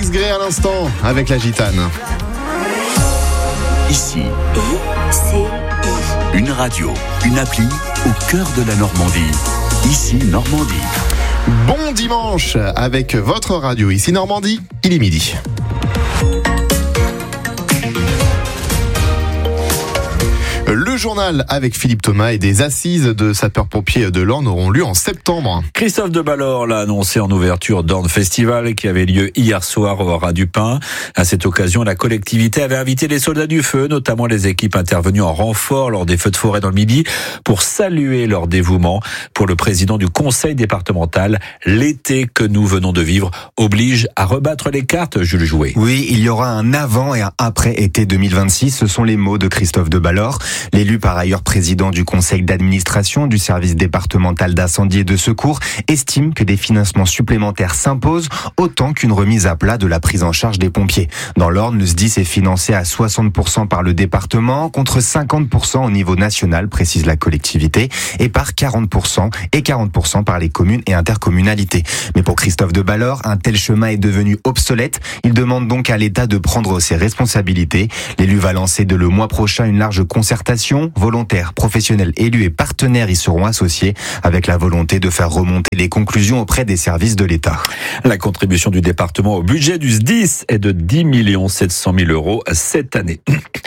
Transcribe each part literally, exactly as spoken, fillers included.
Alex Gray à l'instant avec la Gitane. Ici, I C I. une radio, une appli au cœur de la Normandie. Ici, Normandie. Bon dimanche avec votre radio. Ici Normandie, il est midi. Le journal avec Philippe Thomas et des assises de sapeurs-pompiers de l'Orne auront lieu en septembre. Christophe de Ballor l'a annoncé en ouverture d'Orne Festival qui avait lieu hier soir au Ras du Pin. À cette occasion, la collectivité avait invité les soldats du feu, notamment les équipes intervenues en renfort lors des feux de forêt dans le Midi, pour saluer leur dévouement. Pour le président du conseil départemental, l'été que nous venons de vivre oblige à rebattre les cartes, Jules Jouet. Oui, il y aura un avant et un après été deux mille vingt-six. Ce sont les mots de Christophe de Ballor. L'élu, par ailleurs président du conseil d'administration du service départemental d'incendie et de secours, estime que des financements supplémentaires s'imposent autant qu'une remise à plat de la prise en charge des pompiers. Dans l'Orne, le S D I S est financé à soixante pour cent par le département, contre cinquante pour cent au niveau national, précise la collectivité, et par quarante pour cent et quarante pour cent par les communes et intercommunalités. Mais pour Christophe de Ballor, un tel chemin est devenu obsolète. Il demande donc à l'État de prendre ses responsabilités. L'élu va lancer dès le mois prochain une large concertation. Volontaires, professionnels, élus et partenaires y seront associés avec la volonté de faire remonter les conclusions auprès des services de l'État. La contribution du département au budget du S D I S est de dix millions sept cent mille euros cette année.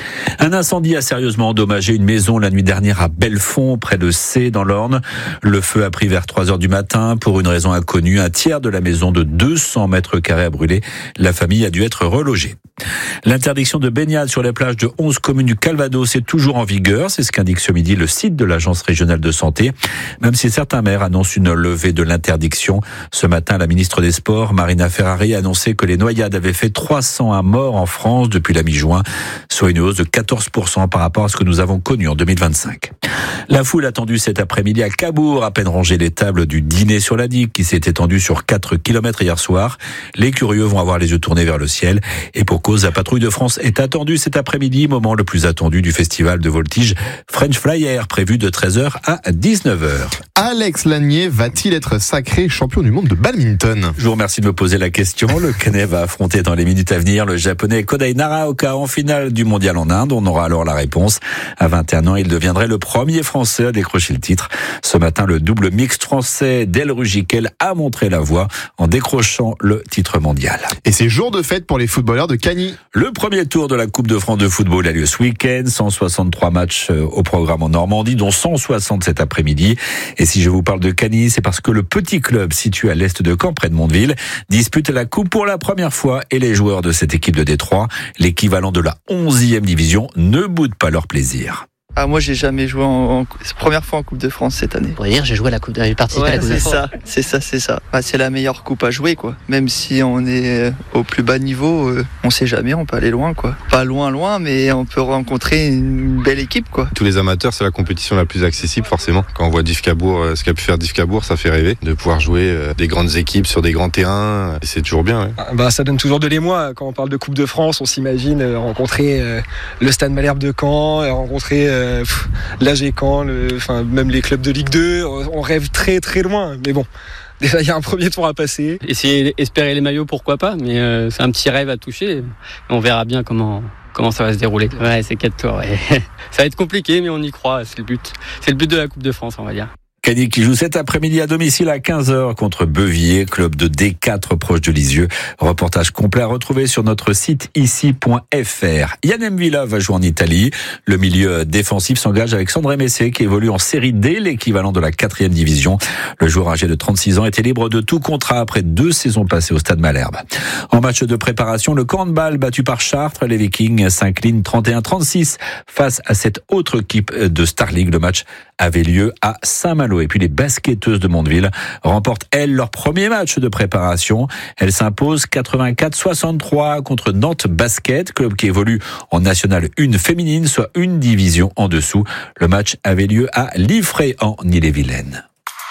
Un incendie a sérieusement endommagé une maison la nuit dernière à Belfond, près de C, dans l'Orne. Le feu a pris vers trois heures du matin. Pour une raison inconnue, un tiers de la maison de deux cents mètres carrés a brûlé. La famille a dû être relogée. L'interdiction de baignade sur les plages de onze communes du Calvados est toujours en vigueur. C'est ce qu'indique ce midi le site de l'Agence régionale de santé. Même si certains maires annoncent une levée de l'interdiction. Ce matin, la ministre des Sports, Marina Ferrari, a annoncé que les noyades avaient fait trois cent un morts en France depuis la mi-juin, soit une hausse de quatorze pour cent par rapport à ce que nous avons connu en deux mille vingt-cinq. La foule attendue cet après-midi à Cabourg, à peine rangé les tables du dîner sur la digue qui s'est étendu sur quatre kilomètres hier soir. Les curieux vont avoir les yeux tournés vers le ciel. Et pour cause, la patrouille de France est attendue cet après-midi, moment le plus attendu du festival de voltige French Flyer, prévu de treize heures à dix-neuf heures. Alex Lanier va-t-il être sacré champion du monde de badminton ? Je vous remercie de me poser la question. Le Canet va affronter dans les minutes à venir le japonais Kodai Naraoka en finale du mondial en Inde. On aura alors la réponse. À vingt et un ans, il deviendrait le premier français à décrocher le titre. Ce matin, le double mixte français Del Rugiquel a montré la voie en décrochant le titre mondial. Et c'est jour de fête pour les footballeurs de Cagny. Le premier tour de la Coupe de France de football a lieu ce week-end. cent soixante-trois matchs au programme en Normandie, dont cent soixante cet après-midi. Et si je vous parle de Cagny, c'est parce que le petit club situé à l'est de Caen, près de Mondeville, dispute la Coupe pour la première fois. Et les joueurs de cette équipe de Détroit, l'équivalent de la onzième division, ne boudent pas leur plaisir. Ah, moi j'ai jamais joué en, en première fois en Coupe de France cette année. Pour dire j'ai joué à la Coupe, j'ai participé ouais, à la Coupe de France. C'est ça, c'est ça, c'est ça. Bah, c'est la meilleure coupe à jouer quoi. Même si on est au plus bas niveau, euh, on sait jamais, on peut aller loin quoi. Pas loin loin, mais on peut rencontrer une belle équipe quoi. Tous les amateurs, c'est la compétition la plus accessible forcément. Quand on voit Div Cabourg, euh, ce qu'a pu faire Div Cabourg, ça fait rêver de pouvoir jouer euh, des grandes équipes sur des grands terrains. C'est toujours bien. Ouais. Bah ça donne toujours de l'émoi quand on parle de Coupe de France. On s'imagine euh, rencontrer euh, le Stade Malherbe de Caen, euh, rencontrer euh, pff, l'A G Caen, le, enfin, même les clubs de Ligue deux, on rêve très très loin, mais bon, déjà il y a un premier tour à passer. Essayer d'espérer les maillots, pourquoi pas, mais euh, c'est un petit rêve à toucher, on verra bien comment, comment ça va se dérouler. Ouais, c'est quatre tours, ouais. Ça va être compliqué, mais on y croit, c'est le but. C'est le but de la Coupe de France, on va dire. Cagny qui joue cet après-midi à domicile à quinze heures contre Beviers, club de D quatre proche de Lisieux. Reportage complet à retrouver sur notre site ici point f r. Yann M'Vila va jouer en Italie. Le milieu défensif s'engage avec Sandré Messé qui évolue en série D, l'équivalent de la quatrième division. Le joueur âgé de trente-six ans était libre de tout contrat après deux saisons passées au Stade Malherbe. En match de préparation, le handball battu par Chartres, les Vikings s'inclinent trente et un trente-six face à cette autre équipe de Star League. Le match avait lieu à Saint-Malo. Et puis les basketteuses de Mondeville remportent, elles, leur premier match de préparation. Elles s'imposent quatre-vingt-quatre soixante-trois contre Nantes Basket, club qui évolue en National un féminine, soit une division en dessous. Le match avait lieu à Liffré en Ille-et-Vilaine.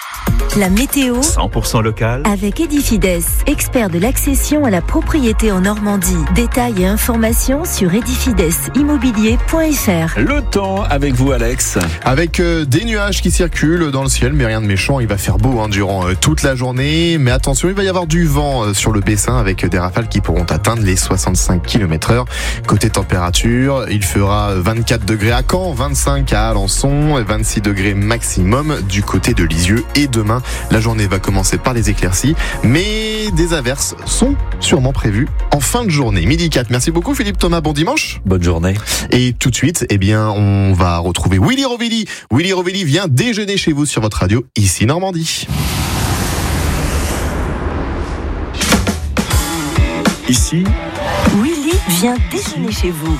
La météo cent pour cent local. avec Edifides, expert de l'accession à la propriété en Normandie. Détails et informations sur edifides immobilier point f r. Le temps avec vous, Alex. Avec euh, des nuages qui circulent dans le ciel, mais rien de méchant. Il va faire beau hein, durant euh, toute la journée. Mais attention, il va y avoir du vent euh, sur le Bessin avec des rafales qui pourront atteindre les soixante-cinq kilomètres heure. Côté température, il fera vingt-quatre degrés à Caen, vingt-cinq à Alençon, vingt-six degrés maximum du côté de Lisieux. Et demain, la journée va commencer par les éclaircies, mais des averses sont sûrement prévues en fin de journée. Midi quatre. Merci beaucoup Philippe Thomas, bon dimanche. Bonne journée. Et tout de suite, eh bien, on va retrouver Willy Rovelli. Willy Rovelli vient déjeuner chez vous sur votre radio, ici Normandie. Ici, Willy vient déjeuner chez vous.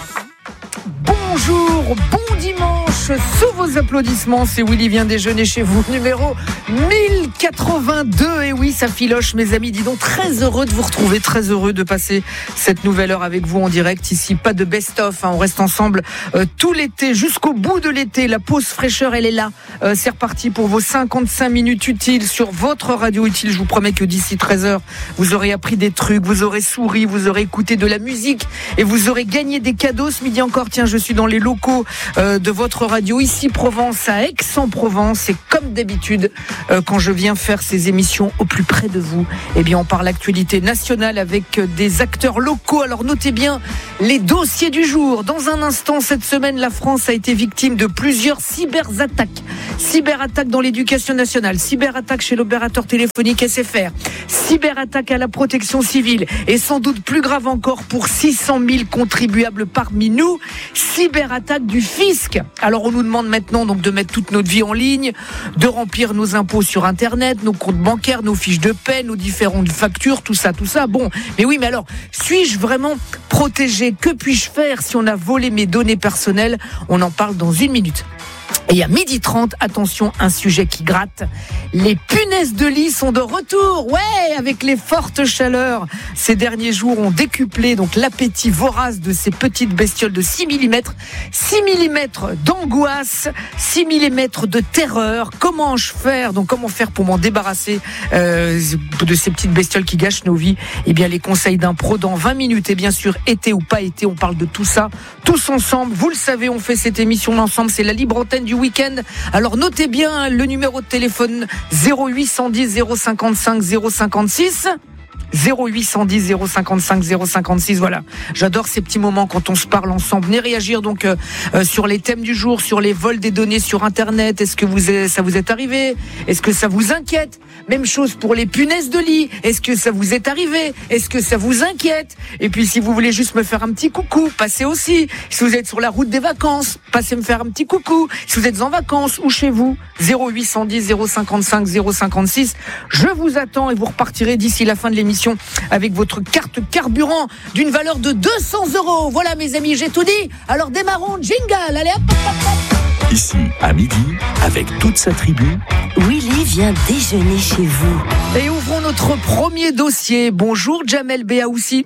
Bonjour, bon dimanche, sous vos applaudissements, c'est Willy vient déjeuner chez vous, numéro mille quatre-vingt-deux, et oui, ça filoche mes amis, dis donc, très heureux de vous retrouver, très heureux de passer cette nouvelle heure avec vous en direct, ici, pas de best-of, hein, on reste ensemble euh, tout l'été, jusqu'au bout de l'été, la pause fraîcheur, elle est là, euh, c'est reparti pour vos cinquante-cinq minutes utiles sur votre radio utile, je vous promets que d'ici treize heures, vous aurez appris des trucs, vous aurez souri, vous aurez écouté de la musique, et vous aurez gagné des cadeaux ce midi encore, tiens, je suis dans les locaux euh, de votre radio ici Provence à Aix-en-Provence et comme d'habitude euh, quand je viens faire ces émissions au plus près de vous, eh bien on parle actualité nationale avec des acteurs locaux. Alors notez bien les dossiers du jour. Dans un instant, cette semaine, la France a été victime de plusieurs cyberattaques. Cyberattaques dans l'éducation nationale, cyberattaques chez l'opérateur téléphonique S F R, cyberattaques à la protection civile et sans doute plus grave encore pour six cent mille contribuables parmi nous, cyberattaque du fisc. Alors on nous demande maintenant donc de mettre toute notre vie en ligne, de remplir nos impôts sur internet, nos comptes bancaires, nos fiches de paie, nos différentes factures, tout ça, tout ça. Bon, mais oui, mais alors, suis-je vraiment protégé? Que puis-je faire si on a volé mes données personnelles? On en parle dans une minute. Et à midi trente, attention, un sujet qui gratte. Les punaises de lit sont de retour. Ouais, avec les fortes chaleurs. Ces derniers jours ont décuplé donc l'appétit vorace de ces petites bestioles de six millimètres. six millimètres d'angoisse, six millimètres de terreur. Comment je faire? Donc comment faire pour m'en débarrasser euh, de ces petites bestioles qui gâchent nos vies? Eh bien les conseils d'un pro dans vingt minutes. Et bien sûr, été ou pas été, on parle de tout ça. Tous ensemble, vous le savez, on fait cette émission ensemble. C'est la libre antenne du week-end. Alors notez bien le numéro de téléphone zéro huit cent dix zéro cinquante-cinq zéro cinquante-six. zéro huit cent dix zéro cinquante-cinq zéro cinquante-six. Voilà, j'adore ces petits moments quand on se parle ensemble. Venez réagir donc euh, euh, sur les thèmes du jour, sur les vols des données sur internet. Est-ce que vous est, ça vous est arrivé? Est-ce que ça vous inquiète? Même chose pour les punaises de lit. Est-ce que ça vous est arrivé? Est-ce que ça vous inquiète? Et puis si vous voulez juste me faire un petit coucou, passez aussi. Si vous êtes sur la route des vacances, passez me faire un petit coucou. Si vous êtes en vacances ou chez vous, zéro huit cent dix zéro cinquante-cinq zéro cinquante-six. Je vous attends et vous repartirez d'ici la fin de l'émission avec votre carte carburant d'une valeur de deux cents euros. Voilà mes amis, j'ai tout dit. Alors démarrons, jingle. Allez hop, hop, hop. ici à midi, avec toute sa tribu. Willy vient déjeuner chez vous. Et ouvrons notre premier dossier. Bonjour Jamel Beaoussi.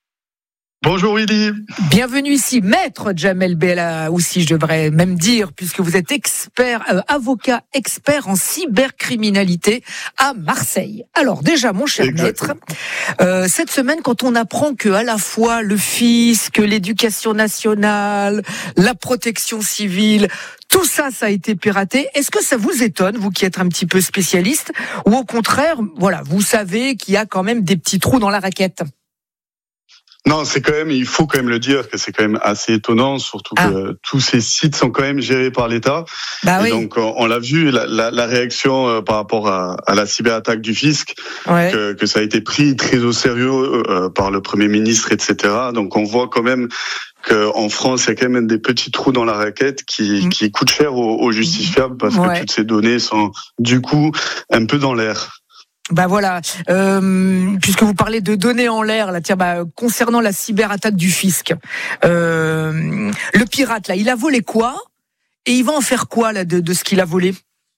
Bonjour Willy. Bienvenue ici, maître Jamel Beaoussi, je devrais même dire, puisque vous êtes expert, euh, avocat expert en cybercriminalité à Marseille. Alors déjà, mon cher Exactement. maître, euh, cette semaine, quand on apprend que à la fois le fisc, l'éducation nationale, la protection civile, tout ça, ça a été piraté. Est-ce que ça vous étonne, vous qui êtes un petit peu spécialiste, ou au contraire, voilà, vous savez qu'il y a quand même des petits trous dans la raquette? Non, c'est quand même, il faut quand même le dire que c'est quand même assez étonnant, surtout ah. que tous ces sites sont quand même gérés par l'État. Bah et oui. Donc, on, on l'a vu, la, la, la réaction euh, par rapport à, à la cyberattaque du fisc, ouais. que, que ça a été pris très au sérieux euh, par le Premier ministre, et cetera. Donc, on voit quand même qu'en France, il y a quand même des petits trous dans la raquette qui, mmh. qui coûtent cher aux, aux justifiables parce ouais. que toutes ces données sont, du coup, un peu dans l'air. Bah voilà, euh, puisque vous parlez de données en l'air, là, tiens, bah, concernant la cyberattaque du fisc, euh, le pirate, là, il a volé quoi? Et il va en faire quoi, là, de, de ce qu'il a volé?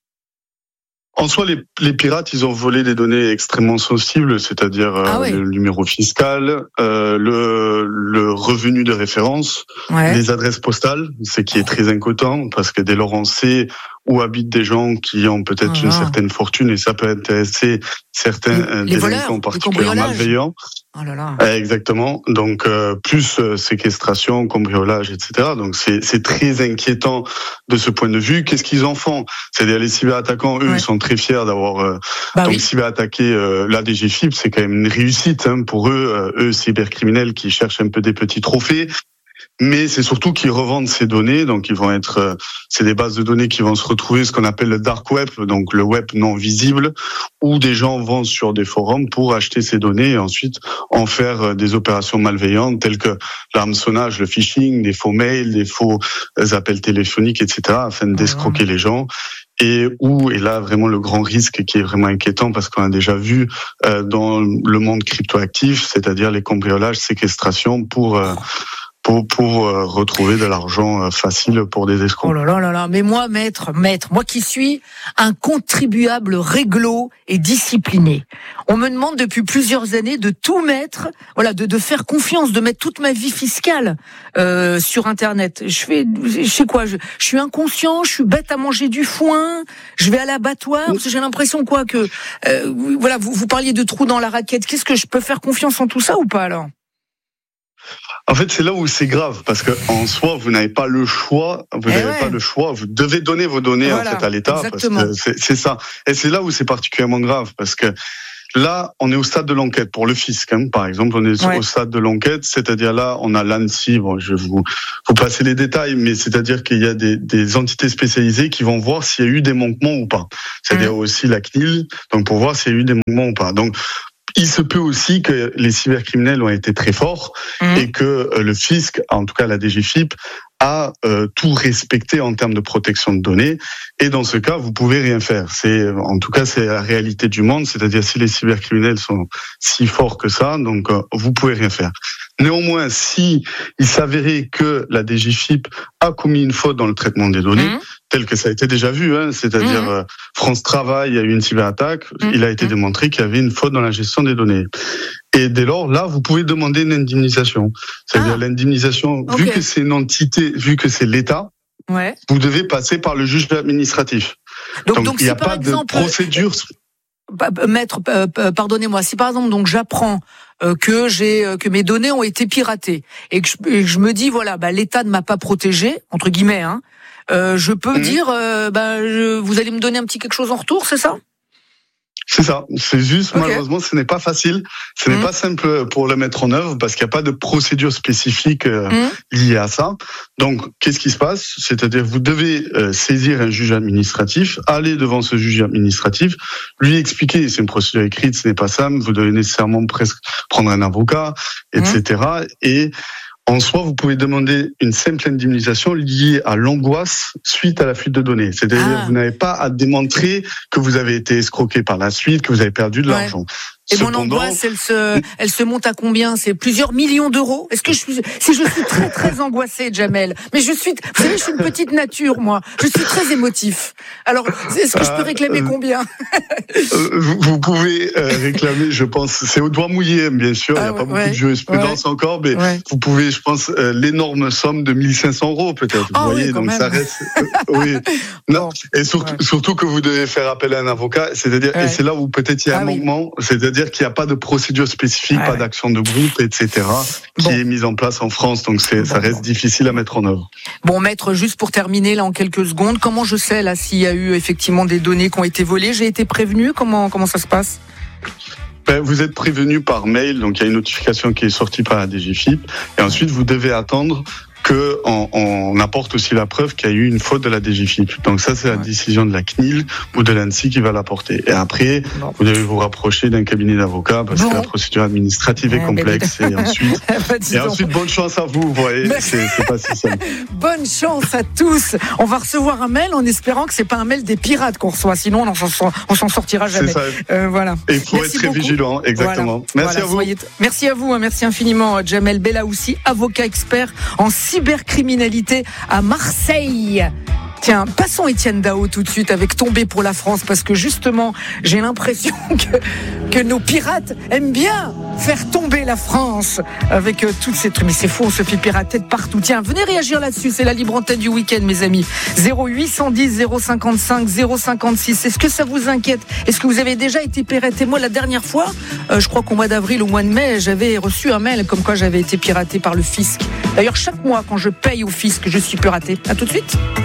En soi, les, les pirates, ils ont volé des données extrêmement sensibles, c'est-à-dire euh, ah ouais. le numéro fiscal, euh, le, le revenu de référence, ouais. les adresses postales, ce qui est très inquiétant, parce que dès lors on sait où habitent des gens qui ont peut-être ah, une certaine fortune et ça peut intéresser certains les, les délinquants particulièrement malveillants. Oh là là. Exactement. Donc euh, plus euh, séquestration, cambriolage, et cetera. Donc c'est c'est très inquiétant de ce point de vue. Qu'est-ce qu'ils en font ? C'est-à-dire les cyberattaquants, eux, ouais. ils sont très fiers d'avoir euh, bah donc oui. cyberattaqué euh, la D G F I P. C'est quand même une réussite hein, pour eux, euh, eux cybercriminels qui cherchent un peu des petits trophées. Mais c'est surtout qu'ils revendent ces données, donc ils vont être, euh, c'est des bases de données qui vont se retrouver, ce qu'on appelle le dark web, donc le web non visible, où des gens vont sur des forums pour acheter ces données et ensuite en faire des opérations malveillantes telles que l'hameçonnage, le phishing, des faux mails, des faux appels téléphoniques, et cetera, afin d'escroquer les gens. Et où est là vraiment le grand risque qui est vraiment inquiétant parce qu'on a déjà vu euh, dans le monde cryptoactif, c'est-à-dire les cambriolages, séquestrations pour euh, pour pour euh, retrouver de l'argent euh, facile pour des escrocs. Oh là là là là, mais moi maître, maître, moi qui suis un contribuable réglo et discipliné. On me demande depuis plusieurs années de tout mettre, voilà, de de faire confiance, de mettre toute ma vie fiscale euh, sur internet. Je fais je sais quoi, je, je suis inconscient, je suis bête à manger du foin, je vais à l'abattoir parce que j'ai l'impression quoi que euh, voilà, vous vous parliez de trous dans la raquette. Qu'est-ce que je peux faire confiance en tout ça ou pas alors ? En fait, c'est là où c'est grave, parce que en soi, vous n'avez pas le choix, vous eh n'avez ouais. pas le choix, vous devez donner vos données voilà, en fait à l'État, exactement. Parce que c'est, c'est ça. Et c'est là où c'est particulièrement grave, parce que là, on est au stade de l'enquête pour le fisc, hein, par exemple, on est ouais. au stade de l'enquête, c'est-à-dire là, on a l'ANSSI, bon, je vais vous, vous passer les détails, mais c'est-à-dire qu'il y a des, des entités spécialisées qui vont voir s'il y a eu des manquements ou pas. C'est-à-dire mmh. aussi la C N I L, donc pour voir s'il y a eu des manquements ou pas. Donc, il se peut aussi que les cybercriminels ont été très forts mmh. et que le fisc, en tout cas la D G F I P, a euh, tout respecté en termes de protection de données. Et dans ce cas, vous pouvez rien faire. C'est, en tout cas, c'est la réalité du monde. C'est-à-dire, si les cybercriminels sont si forts que ça, donc euh, vous pouvez rien faire. Néanmoins, si il s'avérait que la D G F I P a commis une faute dans le traitement des données, mmh. tel que ça a été déjà vu, hein, c'est-à-dire mmh. euh, France Travail a eu une cyberattaque, mmh. il a été mmh. démontré qu'il y avait une faute dans la gestion des données. Et dès lors, là, vous pouvez demander une indemnisation. C'est-à-dire ah. l'indemnisation, okay. vu que c'est une entité, vu que c'est l'État, ouais. vous devez passer par le juge administratif. Donc, donc, donc il n'y a pas exemple, de procédure. Maître, pardonnez-moi, si par exemple, donc j'apprends que j'ai que mes données ont été piratées et que je, et que je me dis voilà, bah l'État ne m'a pas protégé entre guillemets, hein, euh, je peux mmh. dire, euh, bah je, vous allez me donner un petit quelque chose en retour, c'est ça ? C'est ça, c'est juste okay. malheureusement ce n'est pas facile, ce mmh. n'est pas simple pour le mettre en œuvre parce qu'il n'y a pas de procédure spécifique euh, mmh. liée à ça. Donc qu'est-ce qui se passe ? C'est-à-dire vous devez euh, saisir un juge administratif, aller devant ce juge administratif, lui expliquer, c'est une procédure écrite, ce n'est pas simple, vous devez nécessairement presque prendre un avocat, et cetera. Mmh. Et en soi, vous pouvez demander une simple indemnisation liée à l'angoisse suite à la fuite de données. C'est-à-dire que ah. vous n'avez pas à démontrer que vous avez été escroqué par la suite, que vous avez perdu de ouais. l'argent. Et Cependant, mon angoisse, elle se, elle se monte à combien ? C'est plusieurs millions d'euros ? Est-ce que je suis, si je suis très très angoissée, Jamel, mais je suis, vous savez, je suis une petite nature, moi. Je suis très émotif. Alors, est-ce que je peux réclamer euh, combien ? euh, Vous pouvez euh, réclamer, je pense, c'est au doigt mouillé, bien sûr. Ah, il n'y a pas ouais, beaucoup de jurisprudence ouais, encore, mais ouais. vous pouvez, je pense, euh, l'énorme somme de mille cinq cents euros peut-être. Vous oh, voyez, oui, donc même. Ça reste. oui. Non. Bon, et surtout, ouais. surtout que vous devez faire appel à un avocat. C'est-à-dire, ouais. et c'est là où peut-être il y a ah, un oui. manquement. C'est-à-dire C'est-à-dire qu'il n'y a pas de procédure spécifique, ouais, pas d'action de groupe, et cetera, qui bon. est mise en place en France. Donc c'est, bon, ça reste bon. difficile à mettre en œuvre. Bon, maître, juste pour terminer là en quelques secondes, comment je sais là s'il y a eu effectivement des données qui ont été volées ? J'ai été prévenu. Comment comment ça se passe ? Ben, vous êtes prévenu par mail, donc il y a une notification qui est sortie par la D G F I P, et ensuite vous devez attendre que on, on apporte aussi la preuve qu'il y a eu une faute de la D G F I P. Donc ça, c'est la ouais. décision de la C N I L ou de l'ANSSI qui va l'apporter. Et après, bon. vous devez vous rapprocher d'un cabinet d'avocats parce bon. que la procédure administrative ouais, est complexe. Et ensuite, et ensuite, bonne chance à vous. Vous voyez, c'est, c'est pas si simple. Bonne chance à tous. On va recevoir un mail en espérant que c'est pas un mail des pirates qu'on reçoit. Sinon, on s'en, on s'en sortira jamais. C'est ça. Euh, voilà. Et il faut merci être très beaucoup. vigilant. Exactement. Voilà. Merci voilà, à vous. Soyez... Merci à vous. Merci infiniment, Jamel Belaoussi, avocat expert en cybercriminalité à Marseille. Tiens, passons Étienne Dao tout de suite avec Tomber pour la France, parce que justement, j'ai l'impression que, que nos pirates aiment bien faire tomber la France avec euh, toutes ces trucs. Mais c'est faux, on se fait pirater de partout. Tiens, venez réagir là-dessus, c'est la libre antenne du week-end, mes amis. zéro huit cent dix zéro cinquante-cinq zéro cinquante-six. Est-ce que ça vous inquiète? Est-ce que vous avez déjà été piraté? Moi, la dernière fois, euh, je crois qu'au mois d'avril, au mois de mai, j'avais reçu un mail comme quoi j'avais été piraté par le fisc. D'ailleurs, chaque mois, quand je paye au fisc, je suis piraté. À tout de suite.